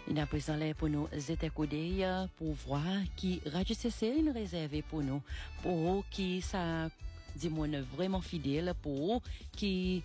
Et après ça, là, pour nous écouter, pour voir qui Radio CC réservé pour nous, pour qui ça, dis-moi, vraiment fidèle, pour qui